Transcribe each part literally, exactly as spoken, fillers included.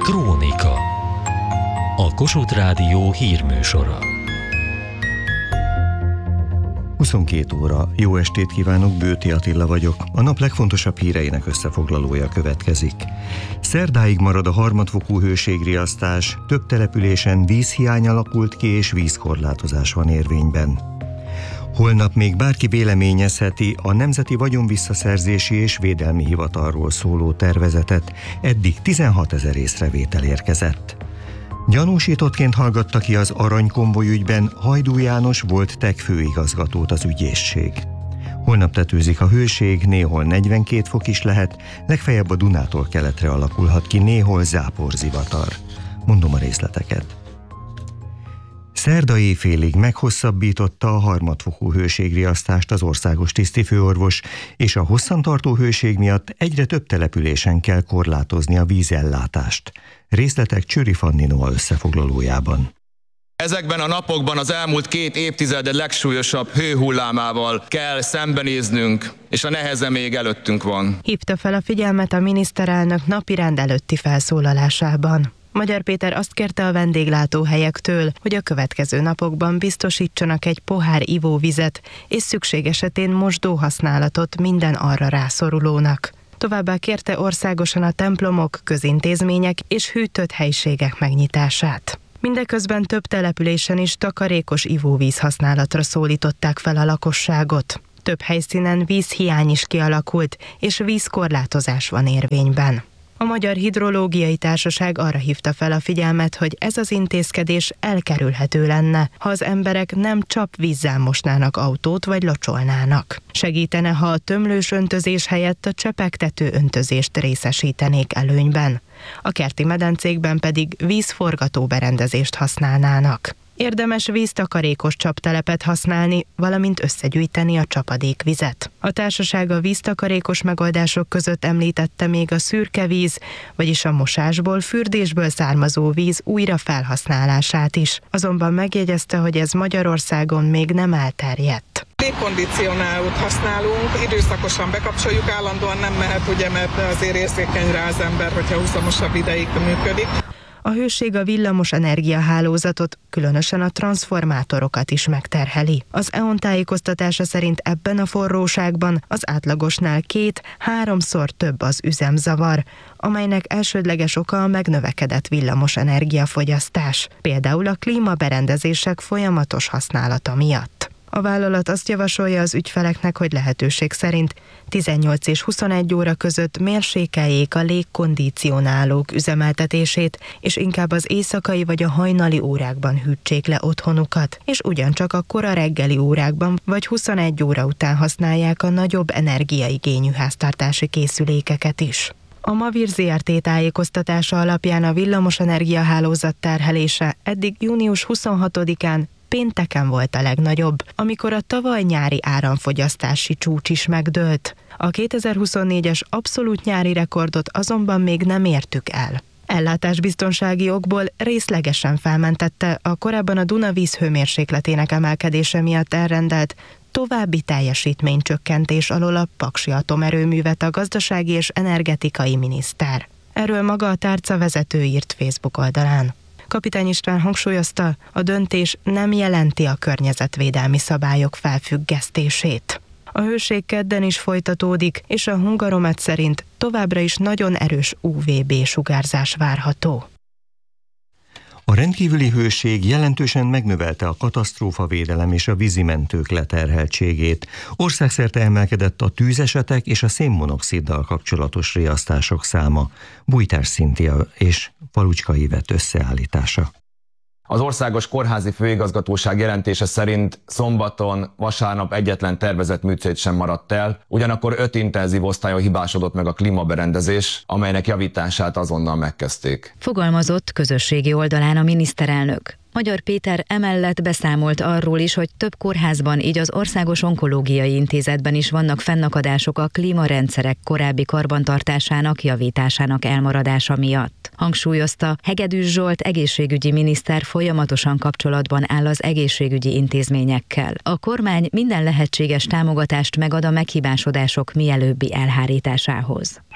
Krónika. A Kossuth Rádió hírműsora. huszonkét óra. Jó estét kívánok, Bőti Attila vagyok. A nap legfontosabb híreinek összefoglalója következik. Szerdáig marad a harmadfokú hőségriasztás, több településen vízhiány alakult ki és vízkorlátozás van érvényben. Holnap még bárki véleményezheti a Nemzeti Vagyonvisszaszerzési és Védelmi Hivatalról szóló tervezetet, eddig tizenhatezer észrevétel érkezett. Gyanúsítottként hallgatta ki az aranykonvoj ügyben Hajdú János volt té e ká főigazgatót az ügyészség. Holnap tetőzik a hőség, néhol negyvenkét fok is lehet, legfeljebb a Dunától keletre alakulhat ki, néhol záporzivatar. Mondom a részleteket. Szerda éjfélig meghosszabbította a harmadfokú hőségriasztást az országos tisztifőorvos, és a hosszantartó hőség miatt egyre több településen kell korlátozni a vízellátást. Részletek Csőri Fanni Noa összefoglalójában. Ezekben a napokban az elmúlt két évtized legsúlyosabb hőhullámával kell szembenéznünk, és a neheze még előttünk van. Hívta fel a figyelmet a miniszterelnök napirend előtti felszólalásában. Magyar Péter azt kérte a vendéglátóhelyektől, hogy a következő napokban biztosítsanak egy pohár ivóvizet és szükség esetén mosdóhasználatot minden arra rászorulónak. Továbbá kérte országosan a templomok, közintézmények és hűtött helyiségek megnyitását. Mindeközben több településen is takarékos ivóvíz használatra szólították fel a lakosságot. Több helyszínen vízhiány is kialakult, és vízkorlátozás van érvényben. A Magyar Hidrológiai Társaság arra hívta fel a figyelmet, hogy ez az intézkedés elkerülhető lenne, ha az emberek nem csapvízzel mosnának autót vagy locsolnának. Segítene, ha a tömlős öntözés helyett a csepegtető öntözést részesítenék előnyben. A kerti medencékben pedig vízforgató berendezést használnának. Érdemes víztakarékos csaptelepet használni, valamint összegyűjteni a csapadékvizet. A társaság a víztakarékos megoldások között említette még a szürke víz, vagyis a mosásból, fürdésből származó víz újra felhasználását is. Azonban megjegyezte, hogy ez Magyarországon még nem elterjedt. Légkondicionálót használunk, időszakosan bekapcsoljuk, állandóan nem mehet, ugye, mert azért érzékeny rá az ember, hogyha húzamosabb ideig működik. A hőség a villamos energiahálózatot, különösen a transzformátorokat is megterheli. Az é o en tájékoztatása szerint ebben a forróságban az átlagosnál két-háromszor több az üzemzavar, amelynek elsődleges oka a megnövekedett villamos energiafogyasztás, például a klímaberendezések folyamatos használata miatt. A vállalat azt javasolja az ügyfeleknek, hogy lehetőség szerint tizennyolc és huszonegy óra között mérsékeljék a légkondicionálók üzemeltetését, és inkább az éjszakai vagy a hajnali órákban hűtsék le otthonukat, és ugyancsak a kora reggeli órákban vagy huszonegy óra után használják a nagyobb energiaigényű háztartási készülékeket is. A Mavir zé er té tájékoztatása alapján a villamosenergia hálózat terhelése eddig június huszonhatodikán pénteken volt a legnagyobb, amikor a tavaly nyári áramfogyasztási csúcs is megdőlt. A kétezer-huszonnégyes abszolút nyári rekordot azonban még nem értük el. Ellátásbiztonsági okból részlegesen felmentette a korábban a Duna vízhőmérsékletének emelkedése miatt elrendelt további teljesítménycsökkentés alól a Paksi atomerőművet a gazdasági és energetikai miniszter. Erről maga a tárca vezető írt Facebook oldalán. Kapitány István hangsúlyozta, a döntés nem jelenti a környezetvédelmi szabályok felfüggesztését. A hőség kedden is folytatódik, és a Hungaromet szerint továbbra is nagyon erős u vé bé sugárzás várható. A rendkívüli hőség jelentősen megnövelte a katasztrófavédelem és a vízimentők leterheltségét. Országszerte emelkedett a tűzesetek és a szénmonoxiddal kapcsolatos riasztások száma. Bújtás Szintia és Palucska Ivett összeállítása. Az Országos Kórházi Főigazgatóság jelentése szerint szombaton, vasárnap egyetlen tervezett műtét sem maradt el, ugyanakkor öt intenzív osztályon hibásodott meg a klímaberendezés, amelynek javítását azonnal megkezdték. Fogalmazott közösségi oldalán a miniszterelnök. Magyar Péter emellett beszámolt arról is, hogy több kórházban, így az Országos Onkológiai Intézetben is vannak fennakadások a klímarendszerek korábbi karbantartásának, javításának elmaradása miatt. Hangsúlyozta, Hegedűs Zsolt egészségügyi miniszter folyamatosan kapcsolatban áll az egészségügyi intézményekkel. A kormány minden lehetséges támogatást megad a meghibásodások mielőbbi elhárításához.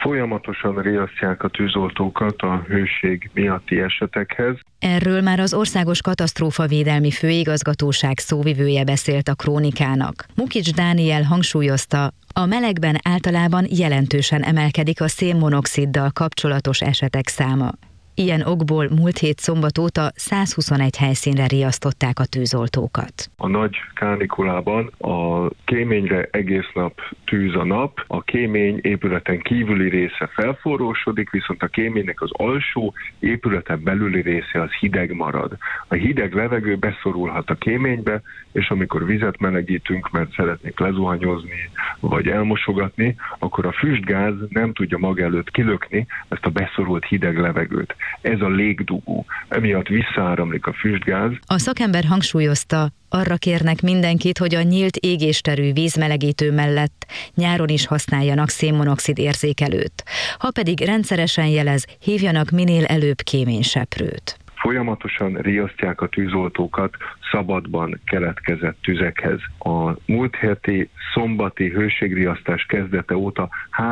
Folyamatosan riasztják a tűzoltókat a hőség miatti esetekhez. Erről már az Országos Katasztrófavédelmi Főigazgatóság szóvivője beszélt a Krónikának. Mukics Dániel hangsúlyozta, a melegben általában jelentősen emelkedik a szénmonoxiddal kapcsolatos esetek száma. Ilyen okból múlt hét szombat óta százhuszonegy helyszínre riasztották a tűzoltókat. A nagy kánikulában a kéményre egész nap tűz a nap, a kémény épületen kívüli része felforrósodik, viszont a kéménynek az alsó épületen belüli része az hideg marad. A hideg levegő beszorulhat a kéménybe, és amikor vizet melegítünk, mert szeretnék lezuhanyozni vagy elmosogatni, akkor a füstgáz nem tudja maga előtt kilökni ezt a beszorult hideg levegőt. Ez a légdugó. Emiatt visszaáramlik a füstgáz. A szakember hangsúlyozta, arra kérnek mindenkit, hogy a nyílt égésterű vízmelegítő mellett nyáron is használjanak szénmonoxid érzékelőt. Ha pedig rendszeresen jelez, hívjanak minél előbb kéményseprőt. Folyamatosan riasztják a tűzoltókat szabadban keletkezett tüzekhez. A múlt heti szombati hőségriasztás kezdete óta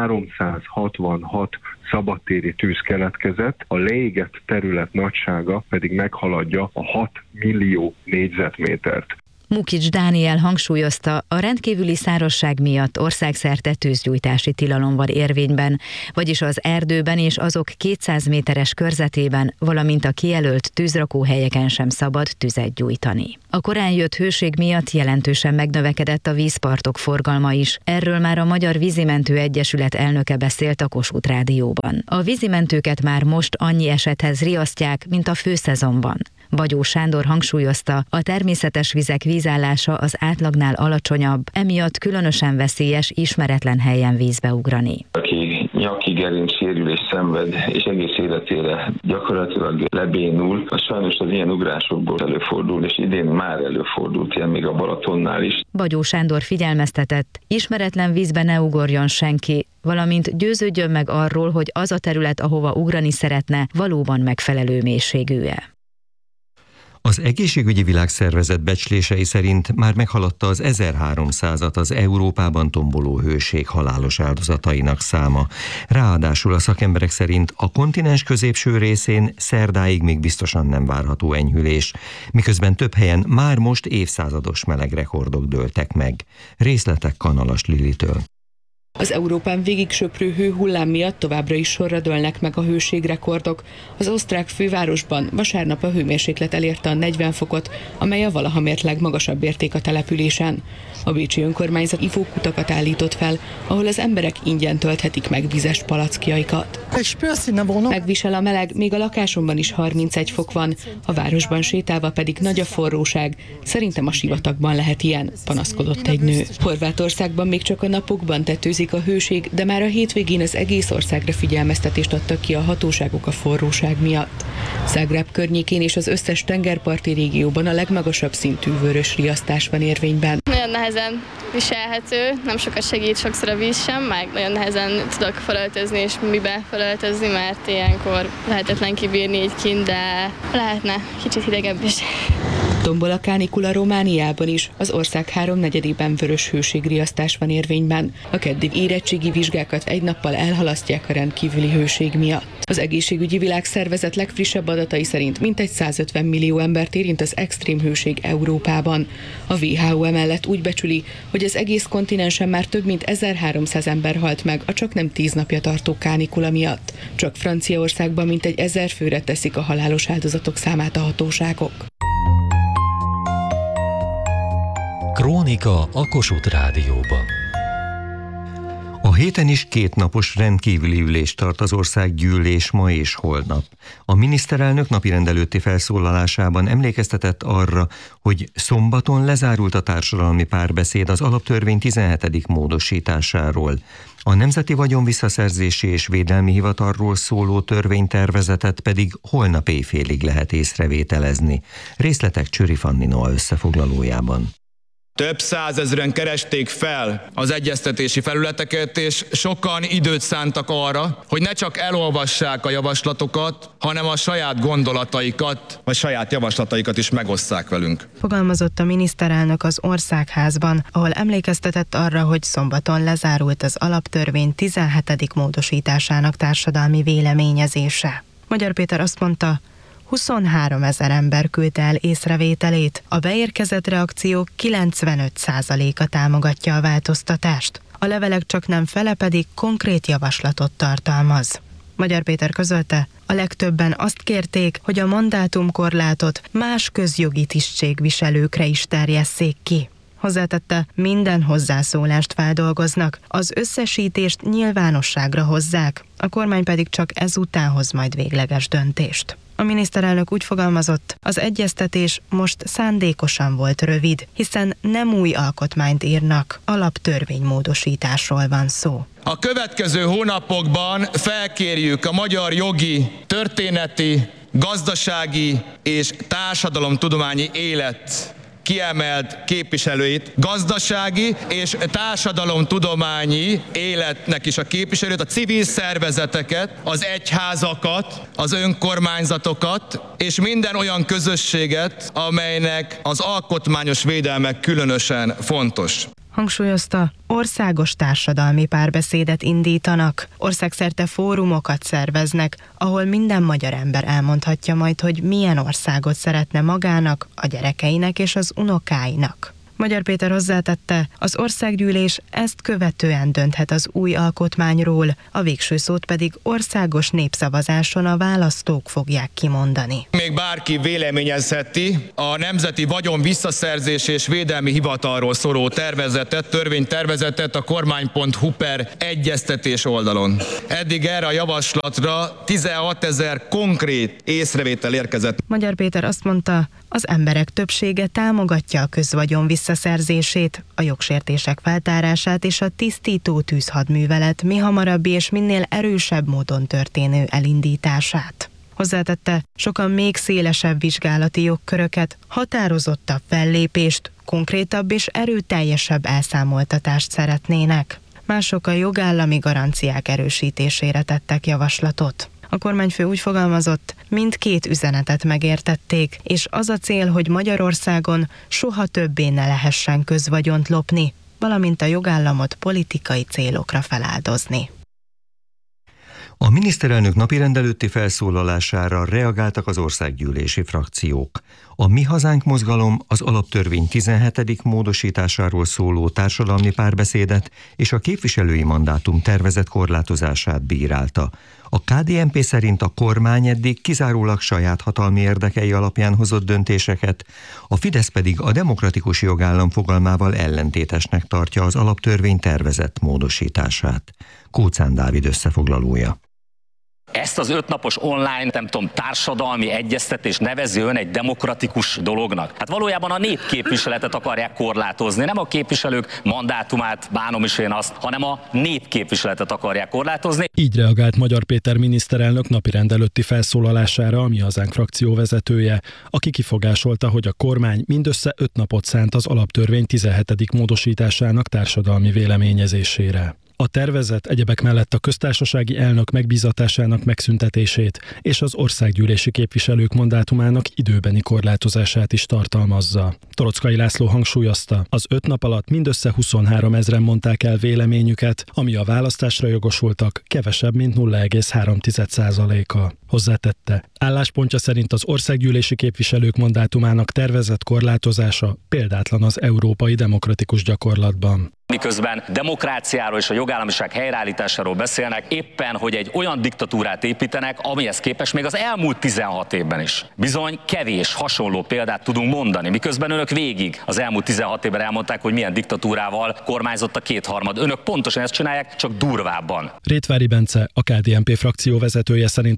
háromszázhatvanhat szabadtéri tűz keletkezett, a leégett terület nagysága pedig meghaladja a hat millió négyzetmétert. Mukics Dániel hangsúlyozta, a rendkívüli szárazság miatt országszerte tűzgyújtási tilalom van érvényben, vagyis az erdőben és azok kétszáz méteres körzetében, valamint a kijelölt tűzrakóhelyeken sem szabad tüzet gyújtani. A korán jött hőség miatt jelentősen megnövekedett a vízpartok forgalma is. Erről már a Magyar Vízimentő Egyesület elnöke beszélt a Kossuth Rádióban. A vízimentőket már most annyi esethez riasztják, mint a főszezonban. Bagyó Sándor hangsúlyozta, a természetes vizek vízállása az átlagnál alacsonyabb, emiatt különösen veszélyes ismeretlen helyen vízbe ugrani. Aki nyaki gerinc sérülés szenved, és egész életére gyakorlatilag lebénul, az sajnos az ilyen ugrásokból előfordul, és idén már előfordult ilyen még a Balatonnál is. Bagyó Sándor figyelmeztetett, ismeretlen vízbe ne ugorjon senki, valamint győződjön meg arról, hogy az a terület, ahova ugrani szeretne, valóban megfelelő mélységű-e. Az Egészségügyi Világszervezet becslései szerint már meghaladta az ezerháromszázat az Európában tomboló hőség halálos áldozatainak száma. Ráadásul a szakemberek szerint a kontinens középső részén szerdáig még biztosan nem várható enyhülés, miközben több helyen már most évszázados melegrekordok dőltek meg. Részletek Kanalas Lilitől. Az Európán végig söprő hőhullám miatt továbbra is sorra dőlnek meg a hőségrekordok. Az osztrák fővárosban vasárnap a hőmérséklet elérte a negyven fokot, amely a valaha mért legmagasabb érték a településen. A bécsi önkormányzat ivókutakat állított fel, ahol az emberek ingyen tölthetik meg vizes palackjaikat. Megvisel a meleg, még a lakásomban is harmincegy fok van, a városban sétálva pedig nagy a forróság. Szerintem a sivatagban lehet ilyen, panaszkodott egy nő. Horvátországban még csak a napokban tetőzik a hőség, de már a hétvégén az egész országra figyelmeztetést adtak ki a hatóságok a forróság miatt. Zágráb környékén és az összes tengerparti régióban a legmagasabb szintű vörös riasztás van érvényben. Nagyon nehezen viselhető, nem sokat segít sokszor a víz sem, meg nagyon nehezen tudok felöltözni és mibe felöltözni, mert ilyenkor lehetetlen kibírni így kint, de lehetne kicsit hidegebb is. Tombol a kánikula Romániában is, az ország háromnegyedében vörös hőségriasztás van érvényben. A keddi érettségi vizsgákat egy nappal elhalasztják a rendkívüli hőség miatt. Az Egészségügyi Világszervezet legfrissebb adatai szerint mintegy százötven millió embert érint az extrém hőség Európában. A dupla vé há ó emellett úgy becsüli, hogy az egész kontinensen már több mint ezerháromszáz ember halt meg a csaknem tíz napja tartó kánikula miatt. Csak Franciaországban mintegy ezer főre teszik a halálos áldozatok számát a hatóságok. Krónika a Kossuth Rádióban. A héten is kétnapos rendkívüli ülést tart az országgyűlés ma és holnap. A miniszterelnök napirend előtti felszólalásában emlékeztetett arra, hogy szombaton lezárult a társadalmi párbeszéd az alaptörvény tizenhetedik módosításáról. A Nemzeti Vagyon Visszaszerzési és Védelmi Hivatalról szóló törvénytervezetet pedig holnap éjfélig lehet észrevételezni. Részletek Csöri Fanni Noa összefoglalójában. Több százezren keresték fel az egyeztetési felületeket, és sokan időt szántak arra, hogy ne csak elolvassák a javaslatokat, hanem a saját gondolataikat, vagy saját javaslataikat is megosszák velünk. Fogalmazott a miniszterelnök az Országházban, ahol emlékeztetett arra, hogy szombaton lezárult az alaptörvény tizenhetedik módosításának társadalmi véleményezése. Magyar Péter azt mondta, huszonhárom ezer ember küldte el észrevételét, a beérkezett reakciók kilencvenöt százaléka támogatja a változtatást, a levelek csak nem fele pedig konkrét javaslatot tartalmaz. Magyar Péter közölte, a legtöbben azt kérték, hogy a mandátumkorlátot más közjogi tisztségviselőkre is terjesszék ki. Hozzátette, minden hozzászólást feldolgoznak, az összesítést nyilvánosságra hozzák, a kormány pedig csak ezután hoz majd végleges döntést. A miniszterelnök úgy fogalmazott, az egyeztetés most szándékosan volt rövid, hiszen nem új alkotmányt írnak, alaptörvénymódosításról van szó. A következő hónapokban felkérjük a magyar jogi, történeti, gazdasági és társadalomtudományi élet kiemelt képviselőit, gazdasági és társadalomtudományi életnek is a képviselőt, a civil szervezeteket, az egyházakat, az önkormányzatokat, és minden olyan közösséget, amelynek az alkotmányos védelme különösen fontos. Hangsúlyozta, országos társadalmi párbeszédet indítanak, országszerte fórumokat szerveznek, ahol minden magyar ember elmondhatja majd, hogy milyen országot szeretne magának, a gyerekeinek és az unokáinak. Magyar Péter hozzátette, az országgyűlés ezt követően dönthet az új alkotmányról, a végső szót pedig országos népszavazáson a választók fogják kimondani. Még bárki véleményezheti a Nemzeti Vagyon Visszaszerzés és Védelmi Hivatalról szóló tervezetet, törvénytervezetet a kormány pont hu per egyeztetés oldalon. Eddig erre a javaslatra tizenhatezer konkrét észrevétel érkezett. Magyar Péter azt mondta, az emberek többsége támogatja a közvagyon visszaszerzését, a jogsértések feltárását és a tisztító tűzhadművelet mihamarabbi és minél erősebb módon történő elindítását. Hozzátette, sokan még szélesebb vizsgálati jogköröket, határozottabb fellépést, konkrétabb és erőteljesebb elszámoltatást szeretnének. Mások a jogállami garanciák erősítésére tettek javaslatot. A kormányfő úgy fogalmazott, mindkét üzenetet megértették, és az a cél, hogy Magyarországon soha többé ne lehessen közvagyont lopni, valamint a jogállamot politikai célokra feláldozni. A miniszterelnök napirend előtti felszólalására reagáltak az országgyűlési frakciók. A Mi Hazánk mozgalom az alaptörvény tizenhetedik módosításáról szóló társadalmi párbeszédet és a képviselői mandátum tervezett korlátozását bírálta. A ká dé en pé szerint a kormány eddig kizárólag saját hatalmi érdekei alapján hozott döntéseket, a Fidesz pedig a demokratikus jogállam fogalmával ellentétesnek tartja az alaptörvény tervezett módosítását. Kóczán Dávid összefoglalója. Ezt az ötnapos online, nem tudom, társadalmi egyeztetés nevezi ön egy demokratikus dolognak? Hát valójában a népképviseletet akarják korlátozni, nem a képviselők mandátumát, bánom is én azt, hanem a népképviseletet akarják korlátozni. Így reagált Magyar Péter miniszterelnök napirend előtti felszólalására a Mi Hazánk frakció vezetője, aki kifogásolta, hogy a kormány mindössze öt napot szánt az alaptörvény tizenhetedik módosításának társadalmi véleményezésére. A tervezet egyebek mellett a köztársasági elnök megbízatásának megszüntetését és az országgyűlési képviselők mandátumának időbeni korlátozását is tartalmazza. Torockai László hangsúlyozta, az öt nap alatt mindössze huszonhárom ezren mondták el véleményüket, ami a választásra jogosultak kevesebb, mint nulla egész három százaléka. Hozzátette, álláspontja szerint az országgyűlési képviselők mandátumának tervezett korlátozása példátlan az európai demokratikus gyakorlatban. Miközben demokráciáról és a jogállamiság helyreállításáról beszélnek, éppen, hogy egy olyan diktatúrát építenek, amihez képest még az elmúlt tizenhat évben is. Bizony kevés hasonló példát tudunk mondani, miközben önök végig az elmúlt tizenhat évben elmondták, hogy milyen diktatúrával kormányzott a kétharmad. Önök pontosan ezt csinálják, csak durvábban. Rétvári Bence, a ká dé en pé frakció vezetője szerint a kormány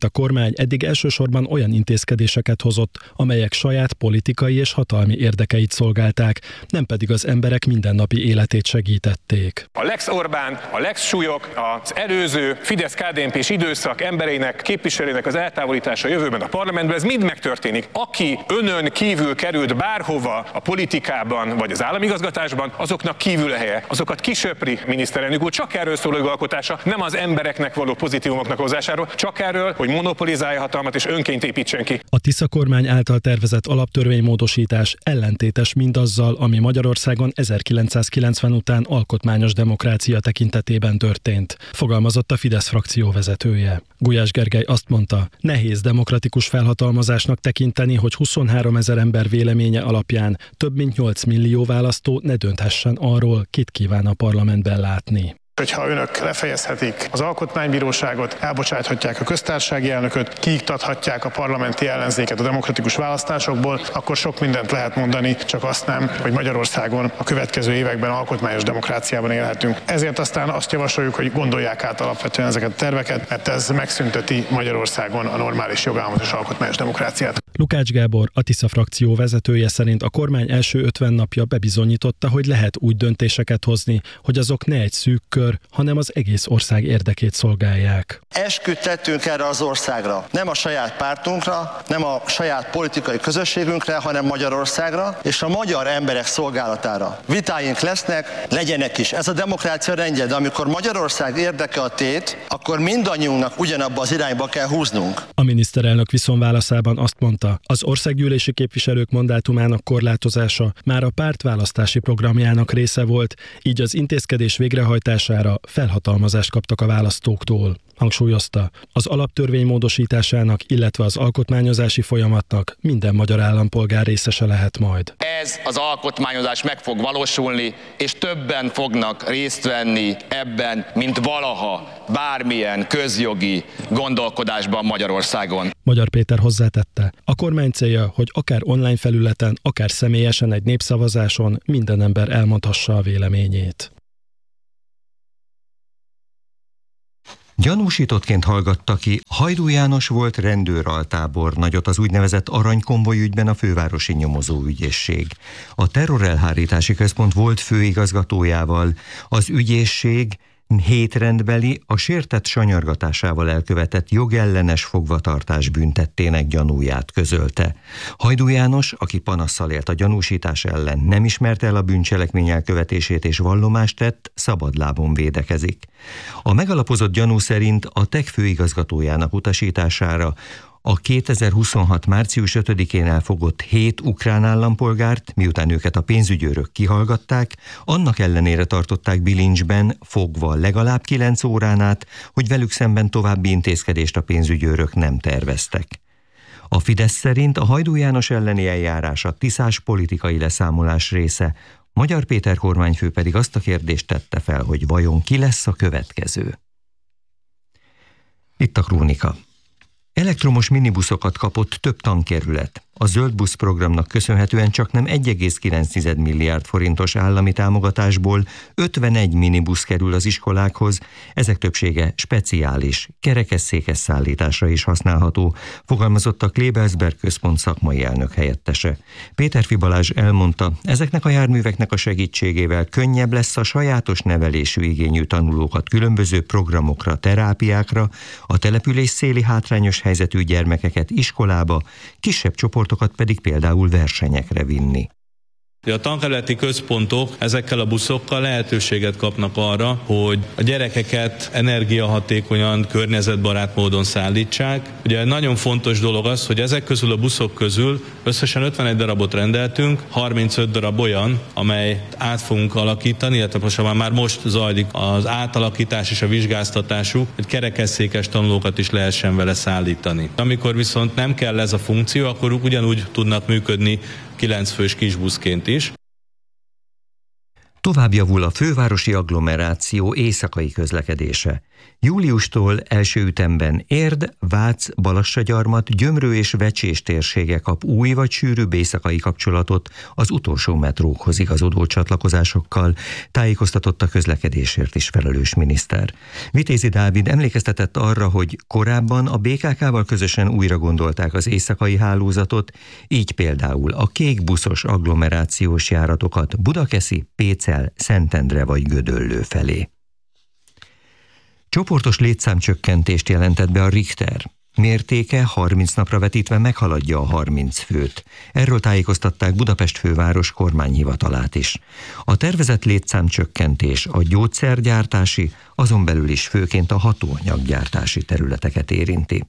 kormány eddig elsősorban olyan intézkedéseket hozott, amelyek saját politikai és hatalmi érdekeit szolgálták, nem pedig az emberek mindennapi életét segítették. A Lex Orbán, a Lex súlyok, az előző Fidesz-ká dé en pés időszak embereinek, képviselőinek az eltávolítása a jövőben a parlamentben, ez mind megtörténik. Aki önön kívül került bárhova a politikában vagy az államigazgatásban, azoknak kívül a helye. Azokat kisöpri miniszterelnök úr, csak erről szól a jogalkotása, nem az embereknek való pozitívumoknak hozásáról, csak erről, hogy monopolizálja hatalmat és önként építsen ki. A Tisza kormány által tervezett alaptörvénymódosítás ellentétes mindazzal, ami Magyarországon ezerkilencszázkilencven után alkotmányos demokrácia tekintetében történt, fogalmazott a Fidesz frakció vezetője. Gulyás Gergely azt mondta, nehéz demokratikus felhatalmazásnak tekinteni, hogy huszonháromezer ember véleménye alapján több mint nyolc millió választó ne dönthessen arról, kit kíván a parlamentben látni. Hogyha önök lefejezhetik az alkotmánybíróságot, elbocsáthatják a köztársasági elnököt, kiiktathatják a parlamenti ellenzéket a demokratikus választásokból, akkor sok mindent lehet mondani, csak azt nem, hogy Magyarországon a következő években alkotmányos demokráciában élhetünk. Ezért aztán azt javasoljuk, hogy gondolják át alapvetően ezeket a terveket, mert ez megszünteti Magyarországon a normális jogállamot és alkotmányos demokráciát. Lukács Gábor, a Tisza frakció vezetője szerint a kormány első ötven napja bebizonyította, hogy lehet úgy döntéseket hozni, hogy azok ne egy szűk kör, hanem az egész ország érdekét szolgálják. Esküt tettünk erre az országra, nem a saját pártunkra, nem a saját politikai közösségünkre, hanem Magyarországra és a magyar emberek szolgálatára. Vitáink lesznek, legyenek is. Ez a demokrácia rendje, de amikor Magyarország érdeke a tét, akkor mindannyiunknak ugyanabba az irányba kell húznunk. A miniszterelnök viszonválaszában azt mondta, az országgyűlési képviselők mandátumának korlátozása már a párt választási programjának része volt, így az intézkedés végrehajtására felhatalmazást kaptak a választóktól. Hangsúlyozta, az alaptörvény módosításának, illetve az alkotmányozási folyamatnak minden magyar állampolgár részese lehet majd. Ez az alkotmányozás meg fog valósulni, és többen fognak részt venni ebben, mint valaha bármilyen közjogi gondolkodásban Magyarországon. Magyar Péter hozzátette, a kormány célja, hogy akár online felületen, akár személyesen egy népszavazáson minden ember elmondhassa a véleményét. Gyanúsítottként hallgatta ki Hajdú János volt rendőraltábornagyot az úgynevezett aranykonvoj ügyben a fővárosi nyomozóügyészség. A terrorelhárítási központ volt főigazgatójával az ügyészség hétrendbeli, a sértett sanyargatásával elkövetett jogellenes fogvatartás büntettének gyanúját közölte. Hajdú János, aki panasszal élt a gyanúsítás ellen, nem ismerte el a bűncselekmény elkövetését és vallomást tett, szabadlábon védekezik. A megalapozott gyanú szerint a té e ká főigazgatójának utasítására a kétezer-huszonhat március ötödikén elfogott hét ukrán állampolgárt, miután őket a pénzügyőrök kihallgatták, annak ellenére tartották bilincsben, fogva legalább kilenc órán át, hogy velük szemben további intézkedést a pénzügyőrök nem terveztek. A Fidesz szerint a Hajdú János elleni eljárás a tiszás politikai leszámolás része, Magyar Péter kormányfő pedig azt a kérdést tette fel, hogy vajon ki lesz a következő. Itt a krónika. Elektromos minibuszokat kapott több tankerület. A Zöld Busz programnak köszönhetően csaknem egy egész kilenc milliárd forintos állami támogatásból ötvenegy minibusz kerül az iskolákhoz, ezek többsége speciális, kerekesszékes szállításra is használható, fogalmazott a Klebelsberg központ szakmai elnök helyettese. Péterfi Balázs elmondta, ezeknek a járműveknek a segítségével könnyebb lesz a sajátos nevelésű igényű tanulókat különböző programokra, terápiákra, a település széli hátrányos helyzetű gyermekeket iskolába, kisebb csoportokat pedig például versenyekre vinni. A tankerületi központok ezekkel a buszokkal lehetőséget kapnak arra, hogy a gyerekeket energiahatékonyan, környezetbarát módon szállítsák. Ugye nagyon fontos dolog az, hogy ezek közül a buszok közül összesen ötvenegy darabot rendeltünk, harmincöt darab olyan, amely át fogunk alakítani, illetve most már most zajlik az átalakítás és a vizsgáztatásuk, hogy kerekesszékes tanulókat is lehessen vele szállítani. Amikor viszont nem kell ez a funkció, akkor ugyanúgy tudnak működni kilenc fős kisbuszként is. Tovább javul a fővárosi agglomeráció éjszakai közlekedése. Júliustól első ütemben Érd, Vác, Balassagyarmat, Gyömrő és Vecsés térsége kap új vagy sűrűbb éjszakai kapcsolatot az utolsó metrókhoz igazodó csatlakozásokkal, tájékoztatott a közlekedésért is felelős miniszter. Vitézi Dávid emlékeztetett arra, hogy korábban a bé ká ká-val közösen újra gondolták az éjszakai hálózatot, így például a kék buszos agglomerációs járatokat Budakeszi, Pécel, Szentendre vagy Gödöllő felé. Csoportos létszámcsökkentést jelentett be a Richter. Mértéke harminc napra vetítve meghaladja a harminc főt. Erről tájékoztatták Budapest főváros kormányhivatalát is. A tervezett létszámcsökkentés a gyógyszergyártási, azon belül is főként a hatóanyaggyártási területeket érinti.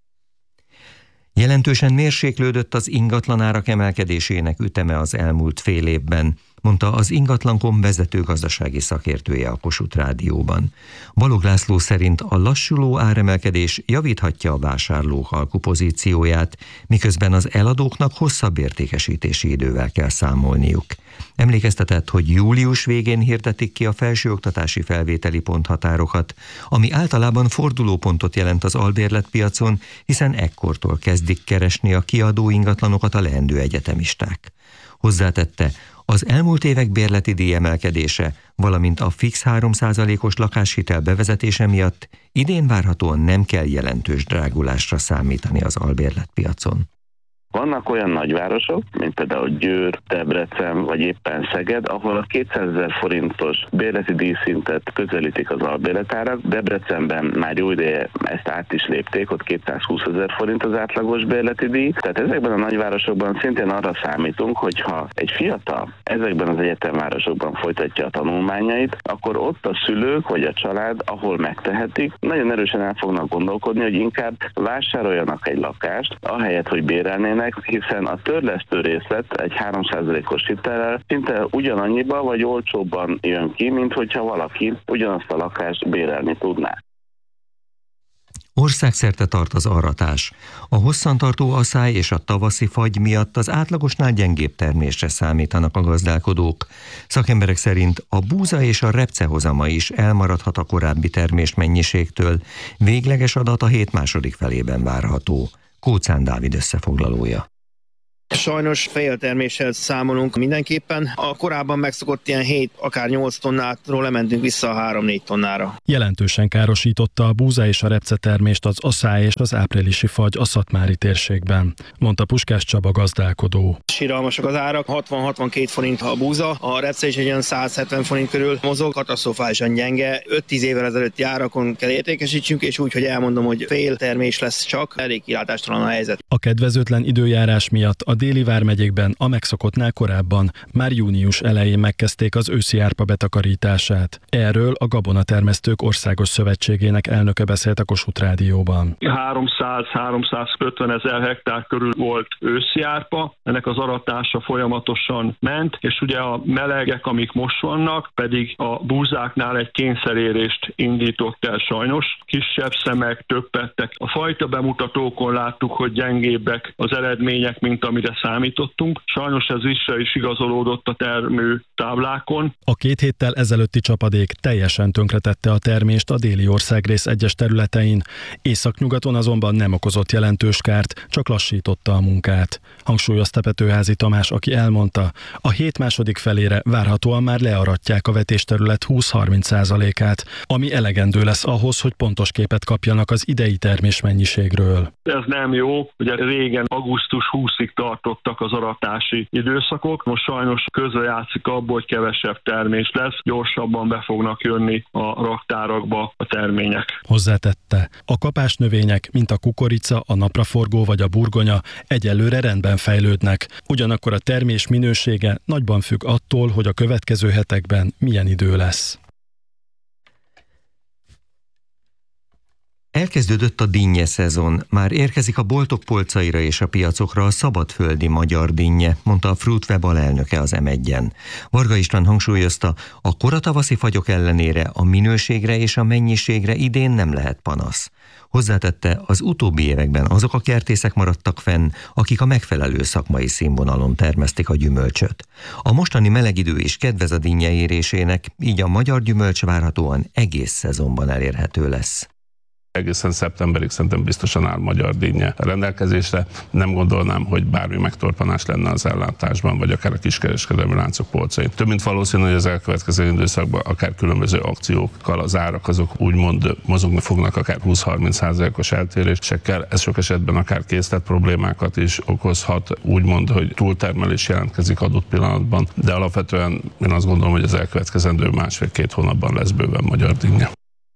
Jelentősen mérséklődött az ingatlanárak emelkedésének üteme az elmúlt fél évben, mondta az Ingatlankom vezető gazdasági szakértője a Kossuth Rádióban. Balog László szerint a lassuló áremelkedés javíthatja a vásárlók alkupozícióját, miközben az eladóknak hosszabb értékesítési idővel kell számolniuk. Emlékeztetett, hogy július végén hirdetik ki a felsőoktatási felvételi ponthatárokat, ami általában fordulópontot jelent az albérletpiacon, hiszen ekkortól kezdik keresni a kiadó ingatlanokat a leendő egyetemisták. Hozzátette, az elmúlt évek bérleti díjemelkedése, valamint a fix három százalékos lakáshitel bevezetése miatt idén várhatóan nem kell jelentős drágulásra számítani az albérletpiacon. Vannak olyan nagyvárosok, mint például Győr, Debrecen vagy éppen Szeged, ahol a kétszázezer forintos bérleti díjszintet közelítik az albérletárak. Debrecenben már jó ideje ezt át is lépték, ott kétszázhúszezer forint az átlagos bérleti díj. Tehát ezekben a nagyvárosokban szintén arra számítunk, hogyha egy fiatal ezekben az egyetemvárosokban folytatja a tanulmányait, akkor ott a szülők vagy a család, ahol megtehetik, nagyon erősen el fognak gondolkodni, hogy inkább vásároljanak egy lakást, ahelyett, hogy bérelnének, hiszen a törlesztő részlet egy három százalékos hitellel szinte ugyanannyiba vagy olcsóbban jön ki, mint hogyha valaki ugyanazt a lakást bérelni tudná. Országszerte tart az aratás. A hosszantartó aszály és a tavaszi fagy miatt az átlagosnál gyengébb termésre számítanak a gazdálkodók. Szakemberek szerint a búza és a repce hozama is elmaradhat a korábbi termésmennyiségtől. Végleges adat a hét második felében várható. Kóczán Dávid összefoglalója. Sajnos félterméssel számolunk mindenképpen. A korábban megszokott ilyen hét, akár nyolc tonnátról lementünk vissza a három-négy tonnára. Jelentősen károsította a búza és a repce termést az aszály és az áprilisi fagy a szatmári térségben, mondta Puskás Csaba gazdálkodó. Siralmasak az árak, hatvan-hatvankét forint a búza, a repce is egy olyan száz hetven forint körül mozog, katasztrofálisan gyenge. öt-tíz évvel ezelőtti árakon kell értékesítsünk, és úgy, hogy elmondom, hogy fél termés lesz csak, elég kilátástalan a helyzet. A kedvezőtlen időjárás miatt a déli vármegyékben a megszokottnál korábban már június elején megkezdték az őszi árpa betakarítását. Erről a Gabonatermesztők Országos Szövetségének elnöke beszélt a Kossuth Rádióban. háromszáz-háromszázötven ezer hektár körül volt őszi árpa, ennek az aratása folyamatosan ment, és ugye a melegek, amik most vannak, pedig a búzáknál egy kényszerérést indított el sajnos. Kisebb szemek, többettek. A fajta bemutatókon láttuk, hogy gyengébbek az eredmények, mint amire számítottunk. Sajnos ez vissza is igazolódott a termő táblákon. A két héttel ezelőtti csapadék teljesen tönkretette a termést a déli országrész egyes területein. Északnyugaton azonban nem okozott jelentős kárt, csak lassította a munkát. Hangsúlyozta Petőházy Tamás, aki elmondta, a hét második felére várhatóan már learatják a vetésterület húsz-harminc százalékát, ami elegendő lesz ahhoz, hogy pontos képet kapjanak az idei termésmennyiségről. Ez nem jó, ugye régen augusztus huszadikig tartottak az aratási időszakok, most sajnos közrejátszik abból, hogy kevesebb termés lesz, gyorsabban be fognak jönni a raktárakba a termények. Hozzátette, a kapásnövények, mint a kukorica, a napraforgó vagy a burgonya egyelőre rendben fejlődnek. Ugyanakkor a termés minősége nagyban függ attól, hogy a következő hetekben milyen idő lesz. Elkezdődött a dinnye szezon, már érkezik a boltok polcaira és a piacokra a szabadföldi magyar dinnye, mondta a Fruitweb alelnöke az em egyen. Varga István hangsúlyozta, a koratavaszi fagyok ellenére a minőségre és a mennyiségre idén nem lehet panasz. Hozzátette, az utóbbi években azok a kertészek maradtak fenn, akik a megfelelő szakmai színvonalon termesztik a gyümölcsöt. A mostani meleg idő is kedvez a dinnye érésének, így a magyar gyümölcs várhatóan egész szezonban elérhető lesz. Egészen szeptemberig szerintem biztosan áll magyar dinnye rendelkezésre. Nem gondolnám, hogy bármi megtorpanás lenne az ellátásban, vagy akár a kiskereskedelmi láncok polcain. Több mint valószínű, hogy az elkövetkező időszakban akár különböző akciókkal az árak azok úgymond mozogni fognak, akár húsz-harminc százalékos eltérésekkel. Ez sok esetben akár készlet problémákat is okozhat, úgymond, hogy túltermelés jelentkezik adott pillanatban, de alapvetően én azt gondolom, hogy az elkövetkezendő másfél-két hónapban lesz bőven magyar dinnye.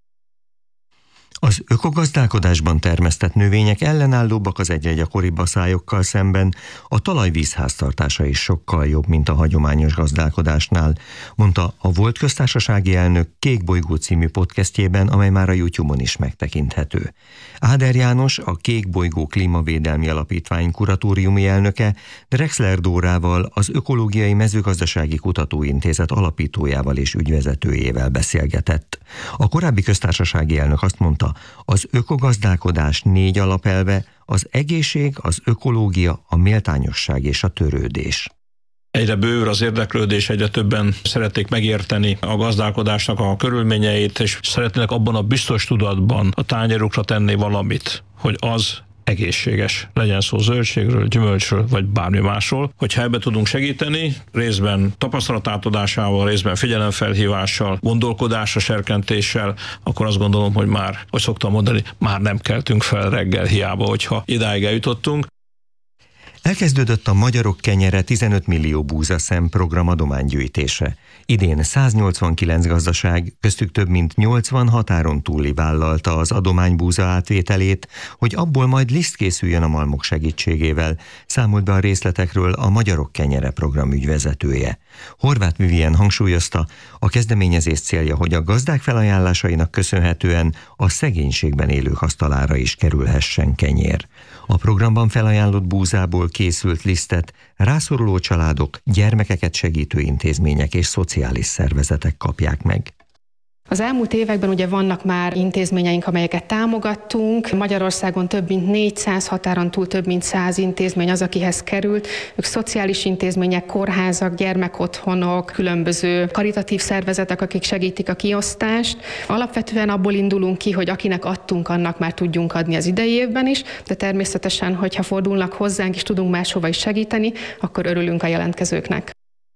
Az ökogazdálkodásban termesztett növények ellenállóbbak az egyre gyakoribb aszályokkal szemben, a talajvíz háztartása is sokkal jobb, mint a hagyományos gazdálkodásnál, mondta a volt köztársasági elnök Kék bolygó című podcastjében, amely már a YouTube-on is megtekinthető. Áder János, a Kék bolygó klímavédelmi alapítvány kuratóriumi elnöke, Drexler Dórával, az Ökológiai Mezőgazdasági Kutatóintézet alapítójával és ügyvezetőjével beszélgetett. A korábbi köztársasági elnök azt mondta, az ökogazdálkodás négy alapelve az egészség, az ökológia, a méltányosság és a törődés. Egyre bővül az érdeklődés, egyre többen szeretnék megérteni a gazdálkodásnak a körülményeit, és szeretnének abban a biztos tudatban a tányérukra tenni valamit, hogy az egészséges. Legyen szó zöldségről, gyümölcsről, vagy bármi másról. Hogyha ebbe tudunk segíteni, részben tapasztalatátadásával, részben figyelemfelhívással, gondolkodásra serkentéssel, akkor azt gondolom, hogy már, hogy szoktam mondani, már nem keltünk fel reggel hiába, hogyha idáig eljutottunk. Elkezdődött a Magyarok kenyere tizenöt millió búzaszem program adománygyűjtése. Idén száznyolcvankilenc gazdaság, köztük több mint nyolcvan határon túli vállalta az adománybúza átvételét, hogy abból majd liszt készüljön a malmok segítségével, számolt be a részletekről a Magyarok kenyere program ügyvezetője. Horváth Vivien hangsúlyozta, a kezdeményezés célja, hogy a gazdák felajánlásainak köszönhetően a szegénységben élők asztalára is kerülhessen kenyér. A programban felajánlott búzából készült lisztet rászoruló családok, gyermekeket segítő intézmények és szociális szervezetek kapják meg. Az elmúlt években ugye vannak már intézményeink, amelyeket támogattunk. Magyarországon több mint négyszáz, határon túl több mint száz intézmény az, akihez került. Ők szociális intézmények, kórházak, gyermekotthonok, különböző karitatív szervezetek, akik segítik a kiosztást. Alapvetően abból indulunk ki, hogy akinek adtunk, annak már tudjunk adni az idei évben is, de természetesen, hogyha fordulnak hozzánk és tudunk máshova is segíteni, akkor örülünk a jelentkezőknek.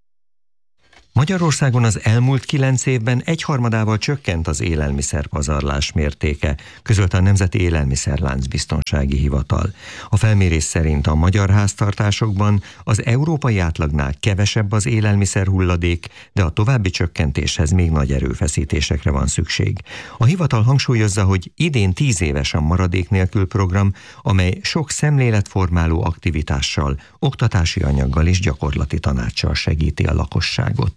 Magyarországon az elmúlt kilenc évben egyharmadával csökkent az élelmiszerpazarlás mértéke, közölte a Nemzeti Élelmiszerlánc Biztonsági Hivatal. A felmérés szerint a magyar háztartásokban az európai átlagnál kevesebb az élelmiszer hulladék, de a további csökkentéshez még nagy erőfeszítésekre van szükség. A hivatal hangsúlyozza, hogy idén tíz éves a Maradék nélkül program, amely sok szemléletformáló aktivitással, oktatási anyaggal és gyakorlati tanácssal segíti a lakosságot.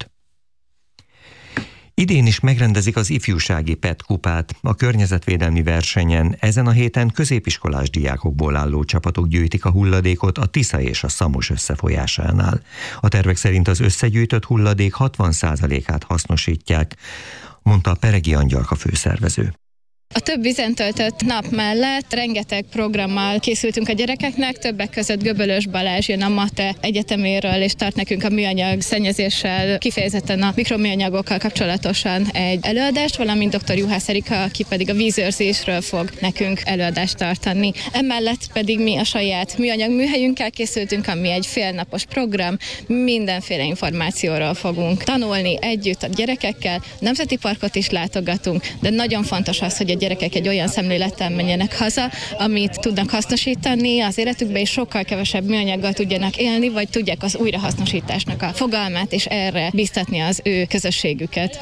Idén is megrendezik az ifjúsági pé é té kupát. A környezetvédelmi versenyen ezen a héten középiskolás diákokból álló csapatok gyűjtik a hulladékot a Tisza és a Szamos összefolyásánál. A tervek szerint az összegyűjtött hulladék hatvan százalékát hasznosítják, mondta a Peregi Angyalka főszervező. A több vízen töltött nap mellett rengeteg programmal készültünk a gyerekeknek, többek között Göbölös Balázs jön a MATE egyeteméről, és tart nekünk a műanyag szennyezéssel, kifejezetten a mikroműanyagokkal kapcsolatosan egy előadást, valamint dr. Juhász Erika, aki pedig a vízőrzésről fog nekünk előadást tartani. Emellett pedig mi a saját műanyag műhelyünkkel készültünk, ami egy félnapos program, mindenféle információról fogunk tanulni együtt a gyerekekkel, nemzeti parkot is látogatunk, de nagyon fontos az, hogy a gyerekek egy olyan szemlélettel menjenek haza, amit tudnak hasznosítani az életükbe, és sokkal kevesebb műanyaggal tudjanak élni, vagy tudják az újrahasznosításnak a fogalmát, és erre biztatni az ő közösségüket.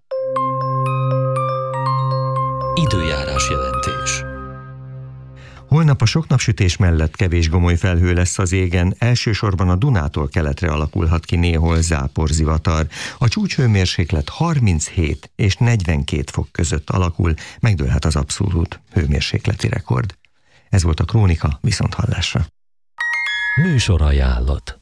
Időjárás jelentés. Holnap a sok napsütés mellett kevés gomoly felhő lesz az égen, elsősorban a Dunától keletre alakulhat ki néhol záporzivatar. A csúcshőmérséklet harminchét és negyvenkét fok között alakul, megdőlhet az abszolút hőmérsékleti rekord. Ez volt a Krónika, viszonthallásra. Műsorajánlat.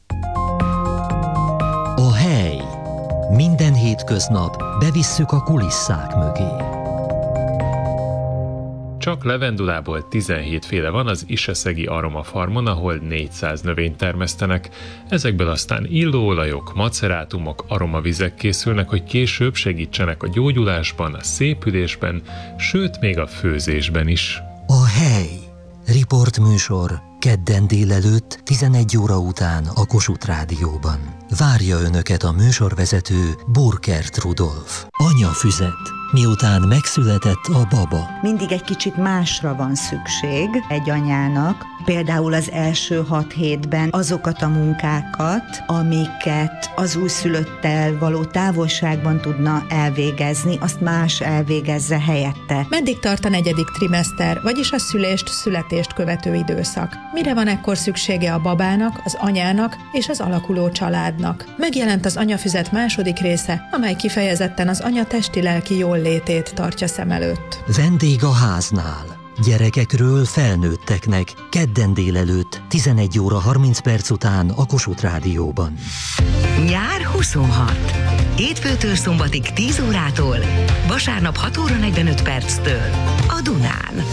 A hely. Minden hétköznap bevisszük a kulisszák mögé. Csak levendulából tizenhét féle van az Iseszegi aromafarmon, ahol négyszáz növényt termesztenek. Ezekből aztán illóolajok, macerátumok, aromavizek készülnek, hogy később segítsenek a gyógyulásban, a szépülésben, sőt még a főzésben is. A hely. Riportműsor kedden délelőtt tizenegy óra után a Kossuth Rádióban. Várja Önöket a műsorvezető Burkert Rudolf. Anyafüzet. Miután megszületett a baba. Mindig egy kicsit másra van szükség egy anyának, például az első hat hétben azokat a munkákat, amiket az újszülöttel való távolságban tudna elvégezni, azt más elvégezze helyette. Meddig tart a negyedik trimester, vagyis a szülést, születést követő időszak? Mire van ekkor szüksége a babának, az anyának és az alakuló családnak? Megjelent az Anyafüzet második része, amely kifejezetten az anya testi-lelki jóllétét tartja szem előtt. Vendég a háznál. Gyerekekről felnőtteknek kedden délelőtt tizenegy óra harminc perc után a Kossuth Rádióban. Nyár huszonhat. Hétfőtől szombatig tíz órától, vasárnap hat óra negyvenöt perctől a Dunán.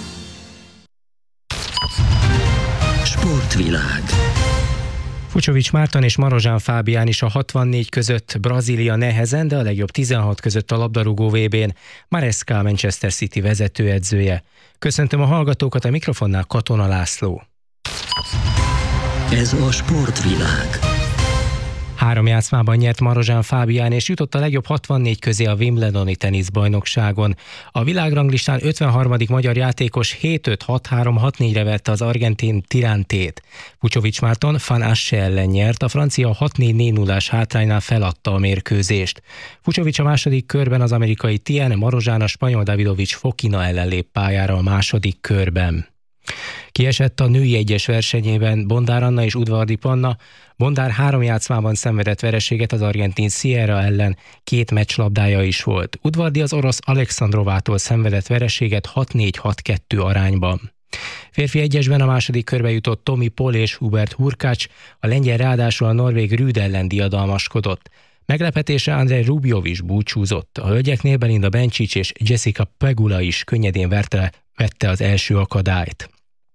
Sportvilág. Fucsovics Márton és Marozsán Fábián is a hatvannégy között, Brazília nehezen, de a legjobb tizenhat között a labdarúgó vé bén, Maresca Manchester City vezetőedzője. Köszöntöm a hallgatókat, a mikrofonnál Katona László. Ez a Sportvilág. Három játszmában nyert Marozsán Fábián, és jutott a legjobb hatvannégy közé a Wimbledoni teniszbajnokságon. A világranglistán ötvenharmadik magyar játékos hét öt hat három hat négyre verte az argentin Tirantét. Fucsovics Márton Van Assche ellen nyert, a francia hat négy négy nullás hátránynál feladta a mérkőzést. Fucsovics a második körben az amerikai Tien, Marozsán a spanyol Davidovics Fokina ellen lép pályára a második körben. Kiesett a női egyes versenyében Bondár Anna és Udvardi Panna. Bondár három játszmában szenvedett vereséget az argentin Sierra ellen, két meccslabdája is volt. Udvardi az orosz Alexandrovától szenvedett vereséget hat négy hat kettő arányban. Férfi egyesben a második körbe jutott Tommy Paul és Hubert Hurkacz, a lengyel ráadásul a norvég Rüd ellen diadalmaskodott. Meglepetésre Andrei Rublev is búcsúzott. A hölgyeknél Belinda Bencic és Jessica Pegula is könnyedén verte, vette az első akadályt.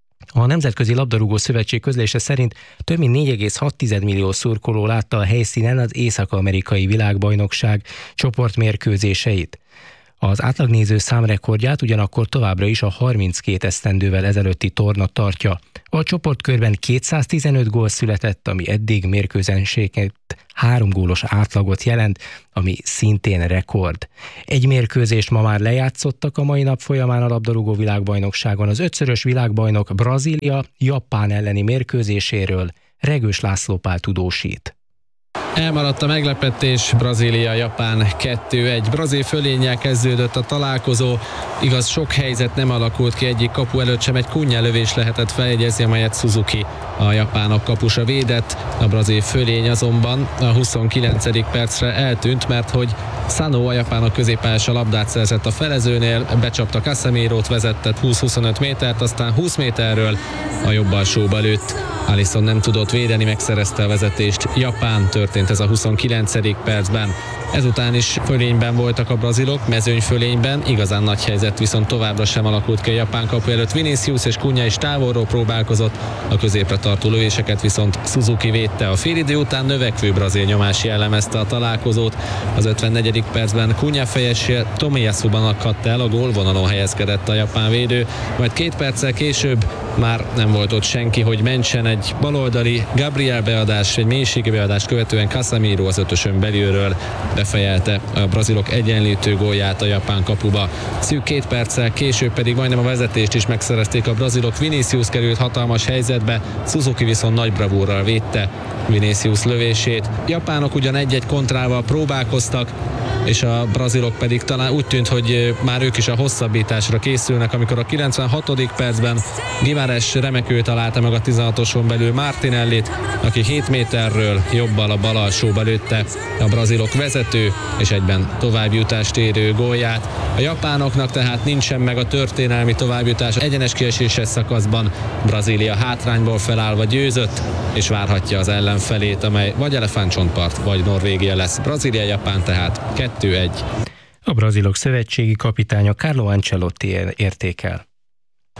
A Nemzetközi Labdarúgó Szövetség közlése szerint több mint négy egész hat millió szurkoló látta a helyszínen az észak-amerikai világbajnokság csoportmérkőzéseit. Az átlagnéző számrekordját ugyanakkor továbbra is a harminckét esztendővel ezelőtti torna tartja. A csoportkörben kétszáztizenöt gól született, ami eddig mérkőzenséget három gólos átlagot jelent, ami szintén rekord. Egy mérkőzést ma már lejátszottak a mai nap folyamán a labdarúgó világbajnokságon. Az ötszörös világbajnok Brazília Japán elleni mérkőzéséről Regős László Pál tudósít. Elmaradt a meglepetés, Brazília-Japán kettő egy. Brazil fölénnyel kezdődött a találkozó, igaz sok helyzet nem alakult ki, egyik kapu előtt sem egy Cunha lövés lehetett feljegyezni, amelyet Suzuki a japánok kapusa védett. A brazil fölény azonban a huszonkilencedik percre eltűnt, mert hogy Sano a japánok középpályása labdát szerzett a felezőnél, becsapta Casemirót, vezetett húsz-huszonöt métert, aztán húsz méterről a jobb alsóba lőtt. Alisson nem tudott védeni, megszerezte a vezetést. Japán, történt ez a huszonkilencedik percben. Ezután is fölényben voltak a brazilok, mezőnyfölényben, igazán nagy helyzet viszont továbbra sem alakult ki a japán kapu előtt. Vinicius és Cunha is távolról próbálkozott, a középre tartó lövéseket viszont Suzuki védte. A félidő után növekvő brazil nyomás jellemezte a találkozót. Az ötvennegyedik percben Cunha fejessél Tomiyasuban akadt el, a gólvonalon helyezkedett a japán védő, majd két perccel később már nem volt ott senki, hogy mentsen. Egy baloldali Gabriel beadás, egy mélységi beadás követően Casemiro az ötösön belülről befejelte a brazilok egyenlítő gólját a japán kapuba. Szűk két perccel később pedig majdnem a vezetést is megszerezték a brazilok. Vinicius került hatalmas helyzetbe, Suzuki viszont nagy bravúrral védte Vinicius lövését. Japánok ugyan egy-egy kontrával próbálkoztak, és a brazilok pedig talán úgy tűnt, hogy már ők is a hosszabbításra készülnek, amikor a kilencvenhatodik percben Guimarães remekül találta meg a tizenhatoson belül Martinellit, aki hét méterről jobbal a bal alsóba lőtte a brazilok vezető és egyben továbbjutást érő gólját. A japánoknak tehát nincsen meg a történelmi továbbjutás. Egyenes kieséses szakaszban Brazília hátrányból felállva győzött, és várhatja az ellenfelét, amely vagy elefántcsontpart, vagy Norvégia lesz. Brazília-Japán tehát kettő egy. A brazilok szövetségi kapitánya Carlo Ancelotti értékel.